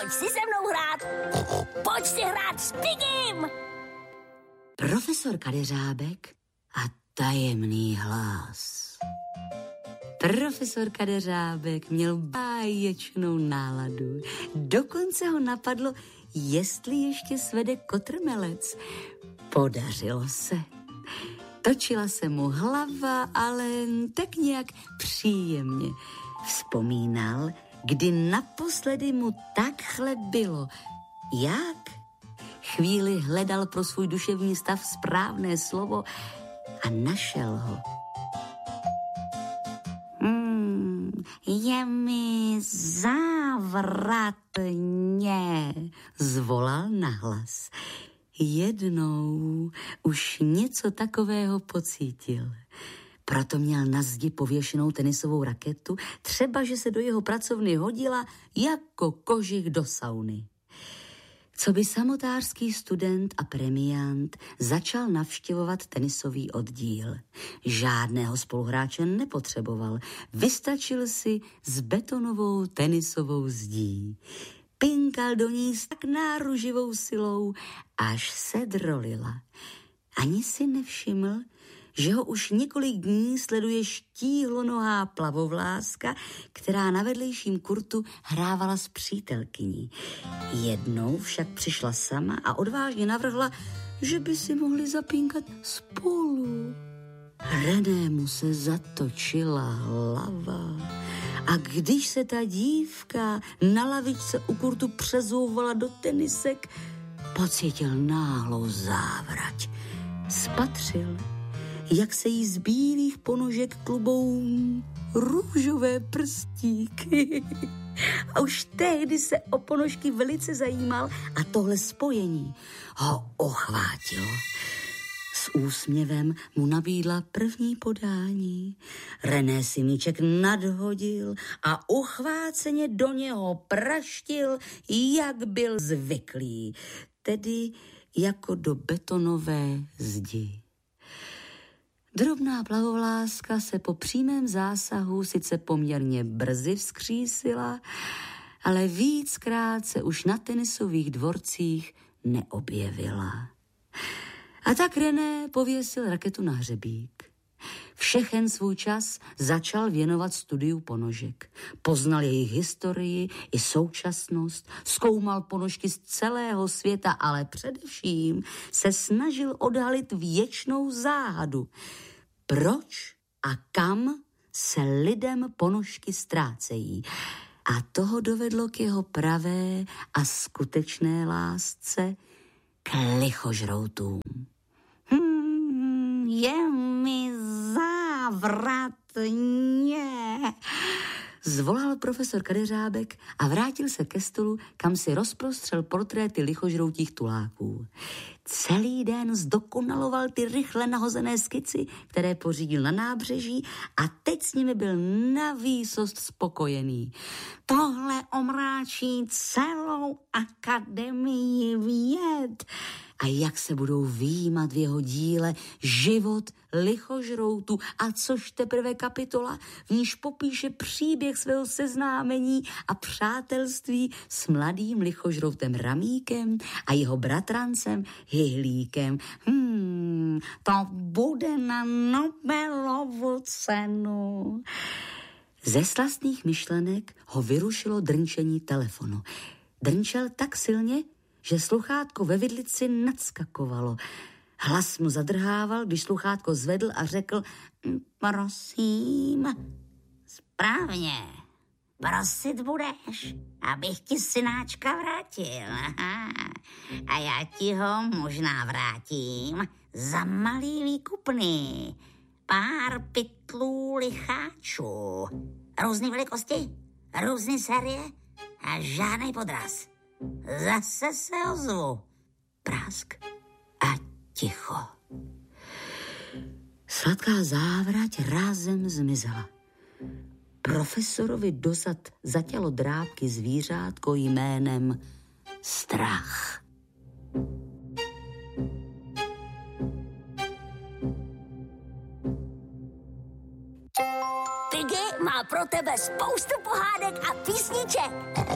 pojď si se mnou hrát. Pojď si hrát s Pigim. Profesor Kadeřábek a tajemný hlas. Profesor Kadeřábek měl báječnou náladu. Dokonce ho napadlo, jestli ještě svede kotrmelec. Podařilo se. Točila se mu hlava, ale tak nějak příjemně. Vzpomínal, kdy naposledy mu takhle bylo. Jak? Chvíli hledal pro svůj duševní stav správné slovo a našel ho. Je mi závratně, zvolal nahlas. Jednou už něco takového pocítil. Proto měl na zdi pověšenou tenisovou raketu, třeba že se do jeho pracovny hodila jako kožich do sauny. Coby samotářský student a premiant začal navštěvovat tenisový oddíl. Žádného spoluhráče nepotřeboval, vystačil si s betonovou tenisovou zdí. Pinkal do ní s tak náruživou silou, až se drolila. Ani si nevšiml, že ho už několik dní sleduje štíhlonohá plavovláska, která na vedlejším kurtu hrávala s přítelkyní. Jednou však přišla sama a odvážně navrhla, že by si mohli zapínkat spolu. Renému se zatočila hlava. A když se ta dívka na lavičce u kurtu přezouvala do tenisek, pocítil náhlou závrať. Spatřil, jak se jí z bílých ponožek klubou růžové prstíky. A už tehdy se o ponožky velice zajímal a tohle spojení ho ochvátilo. S úsměvem mu nabídla první podání. René si míček nadhodil a uchváceně do něho praštil, jak byl zvyklý, tedy jako do betonové zdi. Drobná plavovláska se po přímém zásahu sice poměrně brzy vzkřísila, ale víckrát se už na tenisových dvorcích neobjevila. A tak René pověsil raketu na hřebík. Všechen svůj čas začal věnovat studiu ponožek. Poznal jejich historii i současnost, zkoumal ponožky z celého světa, ale především se snažil odhalit věčnou záhadu. Proč a kam se lidem ponožky ztrácejí? A toho dovedlo k jeho pravé a skutečné lásce k lichožroutům. Je mi závratně, zvolal profesor Kadeřábek a vrátil se ke stolu, kam si rozprostřel portréty lichožroutích tuláků. Celý den zdokonaloval ty rychle nahozené skici, které pořídil na nábřeží, a teď s nimi byl navýsost spokojený. Tohle omráčí celou akademii věd. A jak se budou vyjímat v jeho díle život lichožroutu, a což teprve kapitola, v níž popíše příběh svého seznámení a přátelství s mladým lichožroutem Ramíkem a jeho bratrancem Hyhlíkem. To bude na Nobelovu cenu. Ze slastných myšlenek ho vyrušilo drnčení telefonu. Drnčel tak silně, že sluchátko ve vidlici nadskakovalo. Hlas mu zadrhával, když sluchátko zvedl a řekl: prosím. Správně. Prosit budeš, abych ti synáčka vrátil. A já ti ho možná vrátím za malý výkupný. Pár pytlů licháčů. Různý velikosti, různý série a žádnej podraz. Zase se ozvu. Prásk a ticho. Sladká závrať rázem zmizela. Profesorovi dozad zatělo drápky zvířátko jménem Strach. Piggy má pro tebe spoustu pohádek a písniček.